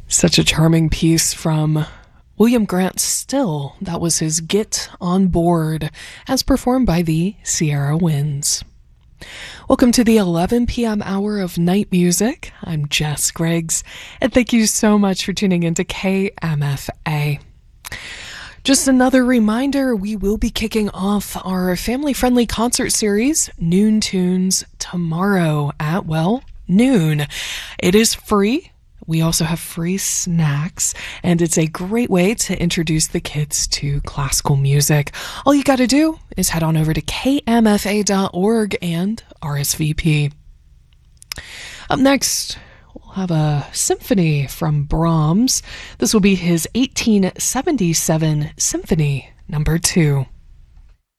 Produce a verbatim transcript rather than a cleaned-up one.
Such a charming piece from William Grant Still. That was his Get On Board, as performed by the Sierra Winds. Welcome to the eleven p.m. hour of Night Music. I'm Jess Griggs, and thank you so much for tuning into K M F A. Just another reminder, we will be kicking off our family-friendly concert series, Noon Tunes, tomorrow at, well, noon. It is free. We also have free snacks, and it's a great way to introduce the kids to classical music. All you got to do is head on over to k m f a dot org and R S V P. Up next, we'll have a symphony from Brahms. This will be his eighteen seventy-seven Symphony Number two.